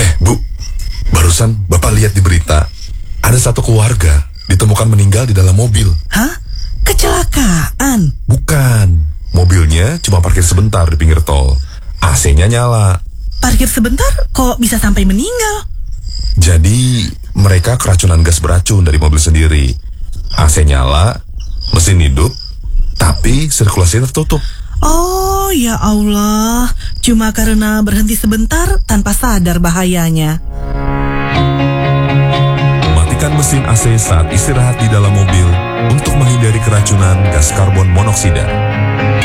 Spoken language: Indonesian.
Bu, barusan Bapak lihat di berita, ada satu keluarga ditemukan meninggal di dalam mobil. Hah? Kecelakaan? Bukan, mobilnya cuma parkir sebentar di pinggir tol. AC-nya nyala. Parkir sebentar kok bisa sampai meninggal? Jadi mereka keracunan gas beracun dari mobil sendiri. AC nyala, mesin hidup, tapi sirkulasinya tertutup. Oh ya Allah, cuma karena berhenti sebentar tanpa sadar bahayanya. Matikan mesin AC saat istirahat di dalam mobil untuk menghindari keracunan gas karbon monoksida.